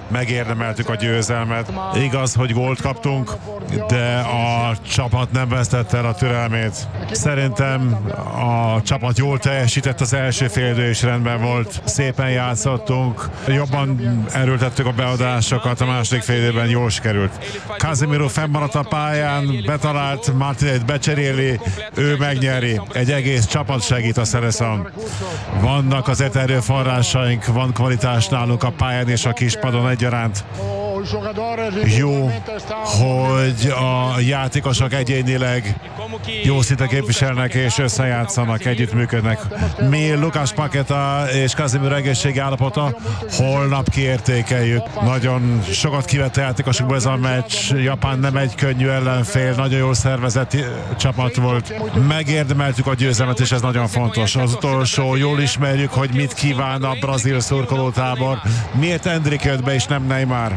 megérdemeltük a győzelmet. Igaz, hogy gólt kaptunk, de a csapat nem vesztette el a türelmét. Szerintem a csapat jól teljesített, az első félidő is rendben volt. Szépen játszottunk, jobban erőltettük a beadásokat, a második félidőben jól sikerült. Casemiro fennmaradt a pályán, betalált, Martinellit becseréli, ő megnyeri. Egy egész csapat segít a Szereszon. Vannak azért erőforrásaink, van kvalitás nálunk a pályán és a kispadon egyaránt. Jó, hogy a játékosok egyénileg jó szinten képviselnek és összejátszanak, együttműködnek. Mi Lucas Paqueta és Casemiro egészségi állapota holnap kiértékeljük. Nagyon sokat kivett a játékosokból ez a meccs. Japán nem egy könnyű ellenfél, nagyon jól szervezett csapat volt. Megérdemeltük a győzelmet, és ez nagyon fontos. Az utolsó, jól ismerjük, hogy mit kíván a brazil szurkolótábor. Miért Endrick jött be és nem Neymar?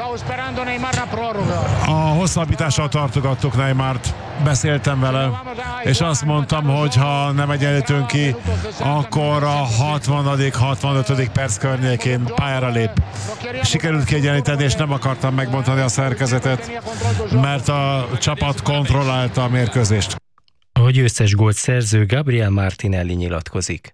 A hosszabbítással tartogattuk Neymart, beszéltem vele, és azt mondtam, hogy ha nem egyenlítünk ki, akkor a hatvanadik hatvanötödik perc környékén pályára lép. Sikerült kiegyenlíteni, és nem akartam megbontani a szerkezetet, mert a csapat kontrollálta a mérkőzést. A győztes gólt szerző Gabriel Martinelli nyilatkozik.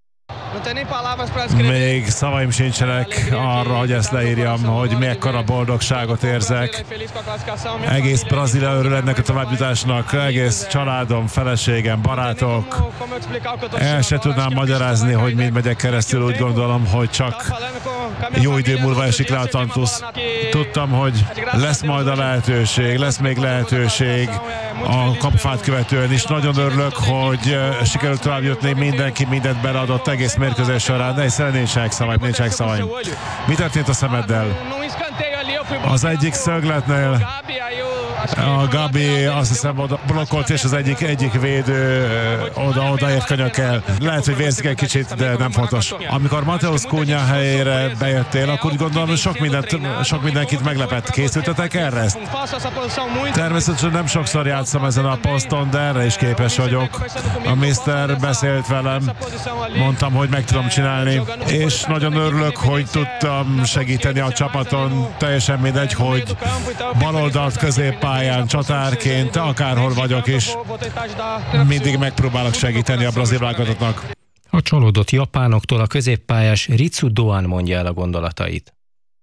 Még szavaim sincsenek arra, hogy ezt leírjam, hogy mekkora boldogságot érzek. Egész Brazília örül ennek a továbbjutásnak, egész családom, feleségem, barátok. El se tudnám magyarázni, hogy mind megyek keresztül, úgy gondolom, hogy csak jó idő múlva esik le a tantusz. Tudtam, hogy lesz majd a lehetőség, lesz még lehetőség a kapufát követően is. Nagyon örülök, hogy sikerült továbbjutni, mindenki mindent beleadott egész mérkőzés során, de egyszerűen nincsenek szavaim, nincsenek szavaim. Mi történt a szemeddel? Az egyik szögletnél a Gabi azt hiszem oda blokkolt, és az egyik, egyik védő oda, odaért könyökkel. Lehet, hogy vérzik egy kicsit, de nem fontos. Amikor Mateus Cunha helyére bejöttél, akkor úgy gondolom, hogy sok, mindent, sok mindenkit meglepett. Készültetek erre? Természetesen nem sokszor játszom ezen a poszton, de erre is képes vagyok. A mister beszélt velem, mondtam, hogy meg tudom csinálni, és nagyon örülök, hogy tudtam segíteni a csapaton. Teljesen mindegy, hogy baloldalt, középpályán, csatárként, akárhol vagyok is, mindig megpróbálok segíteni a brazil válogatottnak. A csalódott japánoktól a középpályás Ritsu Doan mondja el a gondolatait.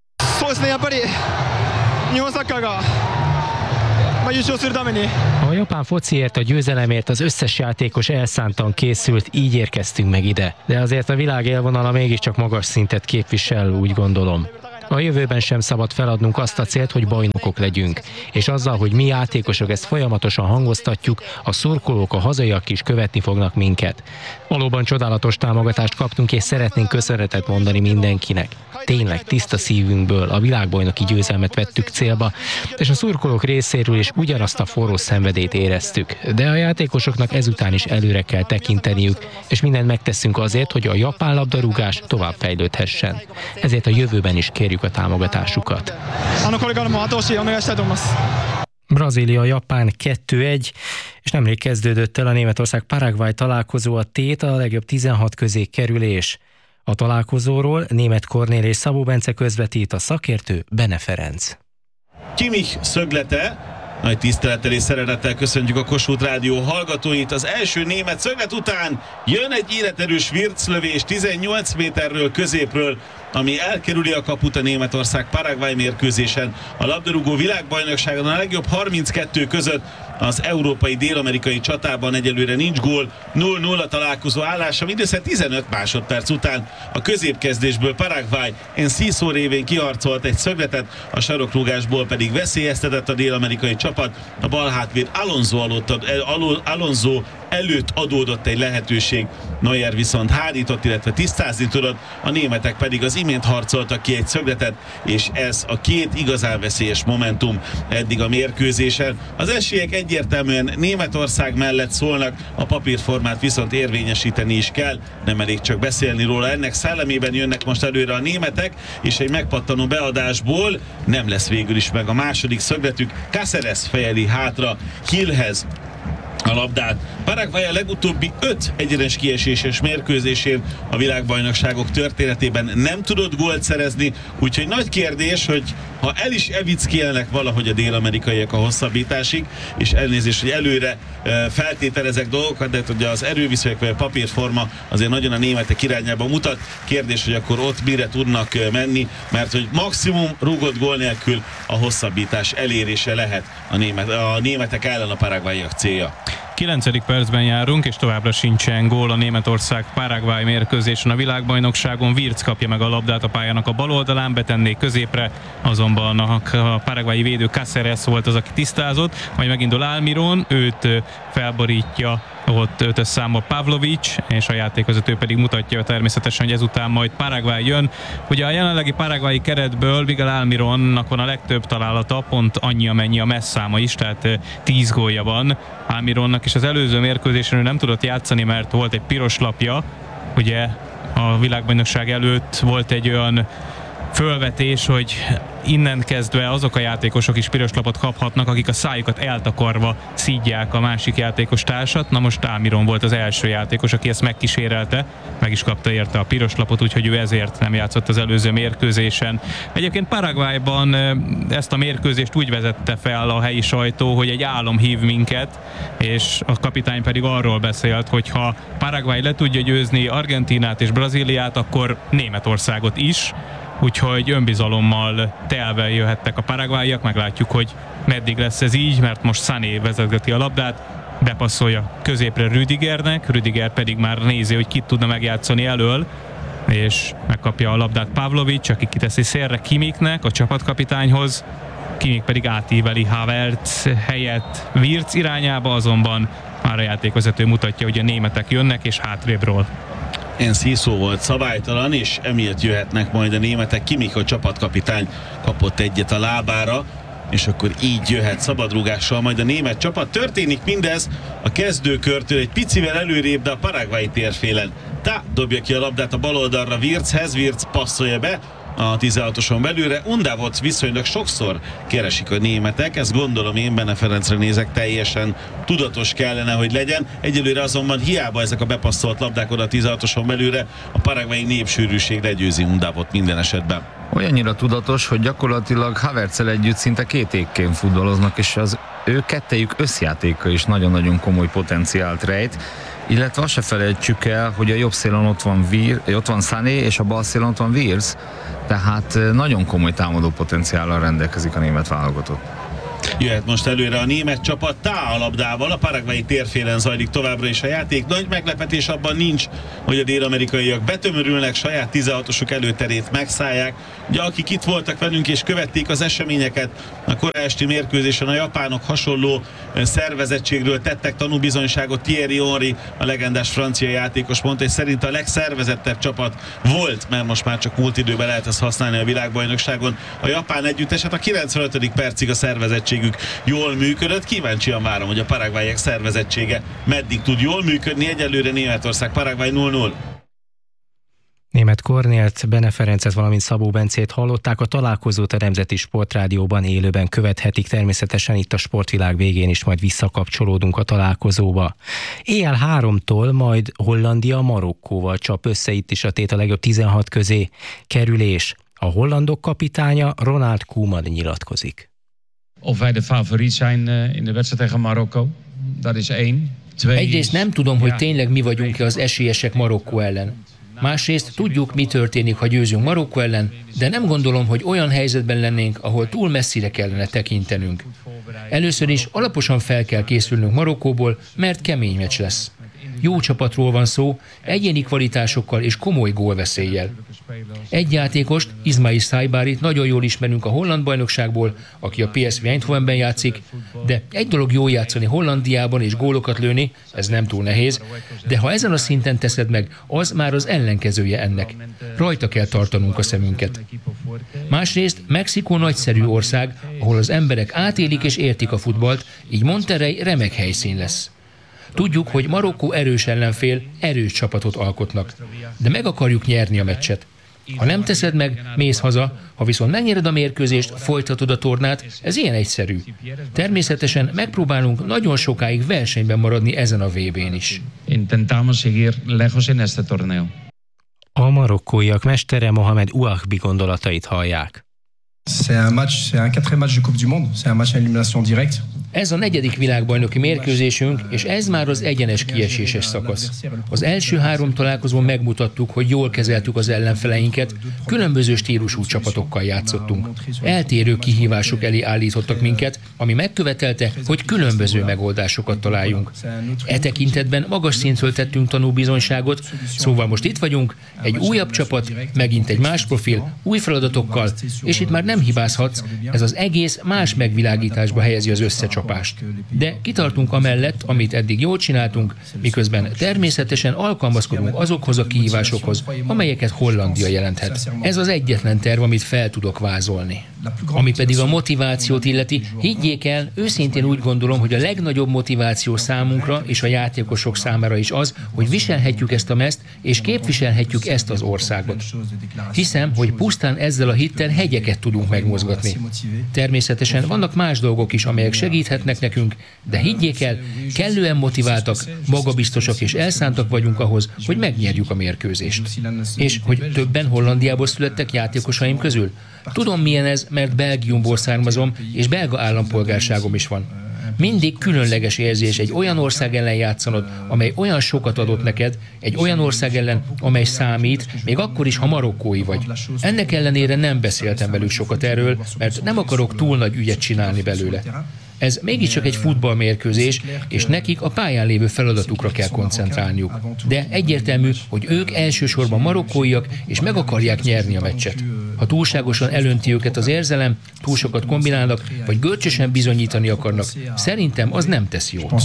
A japán fociért, a győzelemért az összes játékos elszántan készült, így érkeztünk meg ide. De azért a világ élvonala mégiscsak magas szintet képvisel, úgy gondolom. A jövőben sem szabad feladnunk azt a célt, hogy bajnokok legyünk, és azzal, hogy mi játékosok ezt folyamatosan hangoztatjuk, a szurkolók, a hazaiak is követni fognak minket. Valóban csodálatos támogatást kaptunk, és szeretnénk köszönetet mondani mindenkinek. Tényleg tiszta szívünkből a világbajnoki győzelmet vettük célba, és a szurkolók részéről is ugyanazt a forró szenvedélyt éreztük. De a játékosoknak ezután is előre kell tekinteniük, és mindent megteszünk azért, hogy a japán labdarúgás tovább fejlődhessen. Ezért a jövőben is kérjük a támogatásukat. Brazília-Japán kettő egy, és nemrég kezdődött el a Németország-Paraguay találkozó, a tét a legjobb tizenhat közé kerülés. A találkozóról Németh Kornél és Szabó Bence közvetít, a szakértő Bene Ferenc. Kimmich szöglete. Nagy tisztelettel és szeretettel köszöntjük a Kossuth Rádió hallgatóit. Az első német szöglet után jön egy életerős virclövés tizennyolc méterről középről, ami elkerüli a kaput a Németország-Paraguay mérkőzésen. A labdarúgó világbajnokságon a legjobb harminckettő között az európai dél-amerikai csatában egyelőre nincs gól. nulla nulla találkozó állása, mindössze tizenöt másodperc után a középkezdésből Paraguay Enciso révén kiharcolt egy szögletet, a sarokrúgásból pedig veszélyeztetett a dél-amerikai csapat. A bal hátvéd Alonso, Alonso előtt adódott egy lehetőség, Neuer viszont hárított, illetve tisztázni tudott, a németek pedig az imént harcoltak ki egy szögletet, és ez a két igazán veszélyes momentum eddig a mérkőzésen. Az esélyek egyértelműen Németország mellett szólnak, a papírformát viszont érvényesíteni is kell, nem elég csak beszélni róla. Ennek szellemében jönnek most előre a németek, és egy megpattanó beadásból nem lesz végül is meg a második szögletük. Cáceres fejeli hátra Hillhez, a labdát. Paraguay a legutóbbi öt egyenes kieséses mérkőzésén a világbajnokságok történetében nem tudott gólt szerezni, úgyhogy nagy kérdés, hogy ha el is evickelnek valahogy a dél-amerikaiak a hosszabbításig, és elnézést, hogy előre e, feltételezek dolgokat, de ugye az erőviszonyok vagy a papírforma azért nagyon a németek irányába mutat. Kérdés, hogy akkor ott mire tudnak menni, mert hogy maximum rúgott gól nélkül a hosszabbítás elérése lehet a, német, a németek ellen a paraguayiak célja. kilencedik percben járunk, és továbbra sincsen gól a Németország-Paraguay mérkőzésen a világbajnokságon. Wirtz kapja meg a labdát a pályának a bal oldalán, betennék középre, azonban a, a paraguayi védő Cáceres volt az, aki tisztázott, majd megindul Almiron, őt felborítja ott ötös számba Pavlovic, és a játékvezető pedig mutatja természetesen, hogy ezután majd Paraguay jön. Ugye a jelenlegi paraguayi keretből Miguel Almironnak van a legtöbb találata, pont annyi, amennyi a messzáma is, tehát tíz gólja van Almironnak, és az előző mérkőzésen ő nem tudott játszani, mert volt egy piros lapja. Ugye a világbajnokság előtt volt egy olyan fölvetés, hogy innen kezdve azok a játékosok is piros lapot kaphatnak, akik a szájukat eltakarva szídják a másik játékos társat. Na most Almiron volt az első játékos, aki ezt megkísérelte, meg is kapta érte a piros lapot, úgyhogy ő ezért nem játszott az előző mérkőzésen. Egyébként Paraguayban ezt a mérkőzést úgy vezette fel a helyi sajtó, hogy egy álom hív minket, és a kapitány pedig arról beszélt, hogy ha Paraguay le tudja győzni Argentínát és Brazíliát, akkor Németországot is. Úgyhogy önbizalommal telve jöhettek a paraguayiak, meglátjuk, hogy meddig lesz ez így, mert most Sané vezetgeti a labdát, bepasszolja középre Rüdigernek, Rüdiger pedig már nézi, hogy kit tudna megjátszani elől, és megkapja a labdát Pavlovic, aki kiteszi szélre Kimiknek, a csapatkapitányhoz, Kimik pedig átíveli Havertz helyett Wirtz irányába, azonban már a játékvezető mutatja, hogy a németek jönnek, és hátrébről. Enciso volt szabálytalan, és emiatt jöhetnek majd a németek. Kimmich, a csapatkapitány, kapott egyet a lábára, és akkor így jöhet szabadrúgással majd a német csapat. Történik mindez a kezdőkörtől egy picivel előrébb, de a paraguayi térfélen. Tá dobja ki a labdát a bal oldalra Wirtzhez, Wirtz passzolja be a tizenhatoson belőle. Undávot viszonylag sokszor keresik a németek, ezt gondolom én, Bene Ferencre nézek, teljesen tudatos kellene, hogy legyen. Egyelőre azonban hiába ezek a bepasszolt labdák oda a tizenhatoson belőle, a paraguayi népsűrűség legyőzi Undávot minden esetben. Olyannyira tudatos, hogy gyakorlatilag Havertzel együtt szinte két égként futballoznak, és az ő kettejük összjátéka is nagyon-nagyon komoly potenciált rejt, illetve azt se felejtsük el, hogy a jobb szélen ott van, Vir, ott van Sané, és a bal szélen ott van Wirtz, tehát nagyon komoly támadó potenciállal rendelkezik a német válogatott. Jöhet most előre a német csapat Tá a labdával, a paraguayi térfélen zajlik továbbra is a játék. Nagy meglepetés abban nincs, hogy a dél-amerikaiak betömörülnek, saját tizenhatosuk előterét megszállják. Ugye akik itt voltak velünk és követték az eseményeket, a korai esti mérkőzésen a japánok hasonló szervezettségről tettek tanúbizonyságot. Thierry Henry, a legendás francia játékos mondta, hogy szerint a legszervezettebb csapat volt, mert most már csak múlt időben lehet ezt használni a világbajnokságon. A japán együtteset a kilencvenötödik percig a szervezettségük jól működött. Kíváncsian várom, hogy a paraguayiak szervezettsége meddig tud jól működni. Egyelőre Németország Paraguay null null. Német Kornélt, Bene Ferencet, valamint Szabó Bencét hallották. A találkozót a Nemzeti Sportrádióban élőben követhetik, természetesen itt a Sportvilág végén is majd visszakapcsolódunk a találkozóba. Éjjel háromtól majd Hollandia Marokkóval csap össze, itt is a tét a legjobb tizenhat közé kerülés. A hollandok kapitánya Ronald Koeman nyilatkozik. Of wij de favoriet zijn in de wedstrijd tegen Marokko, dat is één. Egyrészt nem tudom, hogy tényleg mi vagyunk-e az esélyesek Marokkó ellen. Másrészt tudjuk, mi történik, ha győzünk Marokkó ellen, de nem gondolom, hogy olyan helyzetben lennénk, ahol túl messzire kellene tekintenünk. Először is alaposan fel kell készülnünk Marokkóból, mert kemény meccs lesz. Jó csapatról van szó, egyéni kvalitásokkal és komoly gólveszéllyel. Egy játékost, Ismail Saibárit nagyon jól ismerünk a holland bajnokságból, aki a pé es vé Eindhovenben játszik, de egy dolog jól játszani Hollandiában és gólokat lőni, ez nem túl nehéz, de ha ezen a szinten teszed meg, az már az ellenkezője ennek. Rajta kell tartanunk a szemünket. Másrészt Mexikó nagyszerű ország, ahol az emberek átélik és értik a futballt, így Monterrey remek helyszín lesz. Tudjuk, hogy Marokkó erős ellenfél, erős csapatot alkotnak, de meg akarjuk nyerni a meccset. Ha nem teszed meg, mész haza, ha viszont megnyered a mérkőzést, folytatod a tornát, ez ilyen egyszerű. Természetesen megpróbálunk nagyon sokáig versenyben maradni ezen a vé bén is. Intentamos seguir lejos en este torneo. A marokkóiak mestere Mohamed Ouahbi gondolatait hallják. C'est un match, c'est un quatrième match de Coupe du Monde, c'est un match à élimination directe. Ez a negyedik világbajnoki mérkőzésünk, és ez már az egyenes kieséses szakasz. Az első három találkozón megmutattuk, hogy jól kezeltük az ellenfeleinket, különböző stílusú csapatokkal játszottunk. Eltérő kihívások elé állítottak minket, ami megkövetelte, hogy különböző megoldásokat találjunk. E tekintetben magas szintről tettünk tanúbizonyságot, szóval most itt vagyunk, egy újabb csapat, megint egy más profil, új feladatokkal, és itt már nem hibázhatsz, ez az egész más megvilágításba helyezi az összecsapást. De kitartunk amellett, amit eddig jól csináltunk, miközben természetesen alkalmazkodunk azokhoz a kihívásokhoz, amelyeket Hollandia jelenthet. Ez az egyetlen terv, amit fel tudok vázolni. Ami pedig a motivációt illeti, higgyék el, őszintén úgy gondolom, hogy a legnagyobb motiváció számunkra és a játékosok számára is az, hogy viselhetjük ezt a mezt, és képviselhetjük ezt az országot. Hiszem, hogy pusztán ezzel a hittel hegyeket tudunk megmozgatni. Természetesen vannak más dolgok is, amelyek segíthetnek nekünk, de higgyék el, kellően motiváltak, magabiztosak és elszántak vagyunk ahhoz, hogy megnyerjük a mérkőzést. És hogy többen Hollandiából születtek játékosaim közül? Tudom, milyen ez, mert Belgiumból származom, és belga állampolgárságom is van. Mindig különleges érzés egy olyan ország ellen játszanod, amely olyan sokat adott neked, egy olyan ország ellen, amely számít, még akkor is, ha marokkói vagy. Ennek ellenére nem beszéltem velük sokat erről, mert nem akarok túl nagy ügyet csinálni belőle. Ez mégiscsak egy futballmérkőzés, és nekik a pályán lévő feladatukra kell koncentrálniuk. De egyértelmű, hogy ők elsősorban marokkóiak, és meg akarják nyerni a meccset. Ha túlságosan elönti őket az érzelem, túl sokat kombinálnak, vagy görcsösen bizonyítani akarnak, szerintem az nem tesz jót.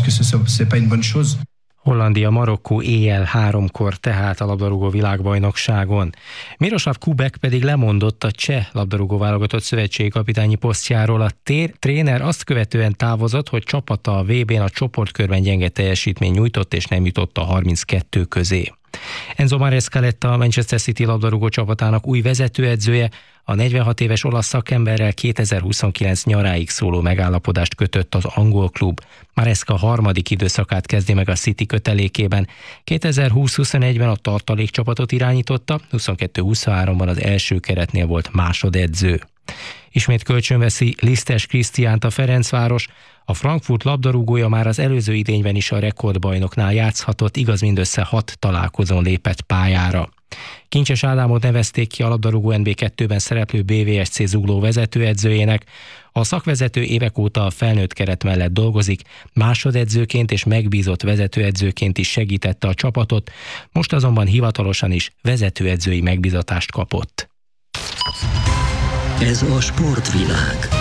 Hollandia-Marokkó éjjel háromkor tehát a labdarúgó világbajnokságon. Miroslav Kubek pedig lemondott a cseh labdarúgó válogatott szövetségi kapitányi posztjáról. A tér, tréner azt követően távozott, hogy csapata a vé bén a csoportkörben gyenge teljesítmény nyújtott és nem jutott a harminckettő közé. Enzo Maresca lett a Manchester City labdarúgó csapatának új vezetőedzője, a negyvenhat éves olasz szakemberrel kétezer-huszonkilenc nyaráig szóló megállapodást kötött az angol klub. Maresca harmadik időszakát kezdi meg a City kötelékében. kétezer-húsz-huszonegyben a tartalékcsapatot irányította, huszonkettő-huszonháromban az első keretnél volt másodedző. Ismét kölcsönveszi Lisztes Krisztiánt a Ferencváros, a Frankfurt labdarúgója már az előző idényben is a rekordbajnoknál játszhatott, igaz mindössze hat találkozón lépett pályára. Kincses Ádámot nevezték ki a labdarúgó en bé kettőben szereplő bé vé es cé Zugló vezetőedzőjének. A szakvezető évek óta a felnőtt keret mellett dolgozik, másodedzőként és megbízott vezetőedzőként is segítette a csapatot, most azonban hivatalosan is vezetőedzői megbízatást kapott. Ez a sportvilág.